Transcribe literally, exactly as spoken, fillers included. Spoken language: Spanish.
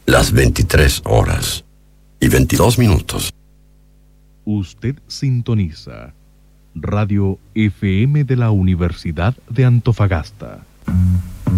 las veintitrés horas y veintidós minutos. Usted sintoniza Radio F M de la Universidad de Antofagasta.